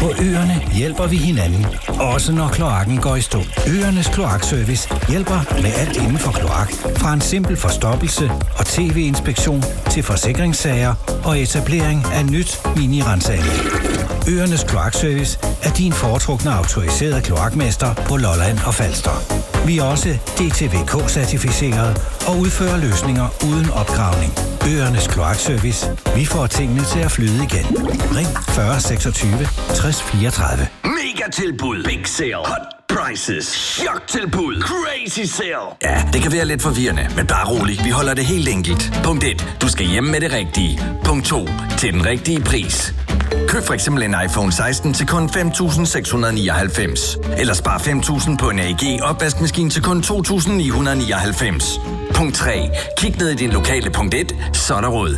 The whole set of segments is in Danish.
På Øerne hjælper vi hinanden, også når kloakken går i stå. Øernes Kloakservice hjælper med alt inden for kloak. Fra en simpel forstoppelse og tv-inspektion til forsikringssager og etablering af nyt mini-renseanlæg. Øernes Kloakservice er din foretrukne autoriserede kloakmester på Lolland og Falster. Vi er også DTVK-certificeret og udfører løsninger uden opgravning. Øernes Kloakservice. Vi får tingene til at flyde igen. Ring 40 26 60 34. Mega tilbud. Big sale. Hot prices. Chok-tilbud. Crazy sale. Ja, det kan være lidt forvirrende, men bare rolig. Vi holder det helt enkelt. Punkt 1. Du skal hjem med det rigtige. Punkt 2. Til den rigtige pris. Køb for eksempel en iPhone 16 til kun 5.699. Eller spar 5.000 på en AEG opvaskemaskine til kun 2.999. Punkt 3. Kig ned i din lokale Punkt 1, så er der råd.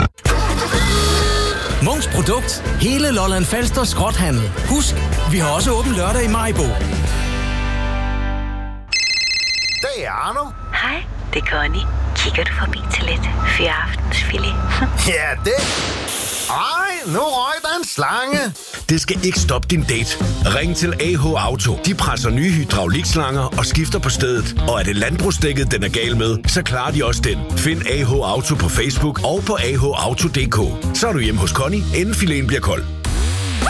Munks Produkt. Hele Lolland Falster skrothandel. Husk, vi har også åben lørdag i Maribo. Det er Arno. Hej, det er Connie. Kigger du forbi til lidt fyraftensfilet? Ja, det. Ej, nu røg der en slange. Det skal ikke stoppe din date. Ring til AH Auto. De presser nye hydraulikslanger og skifter på stedet. Og er det landbrugsdækket, den er gal med, så klarer de også den. Find AH Auto på Facebook og på ahauto.dk. Så er du hjemme hos Connie, inden fileten bliver kold.